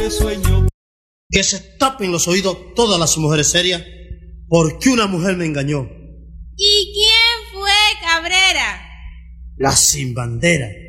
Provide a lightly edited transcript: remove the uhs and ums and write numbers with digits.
sueño. Que se tapen los oídos todas las mujeres serias, porque una mujer me engañó. ¿Y quién fue, Cabrera? La sin bandera.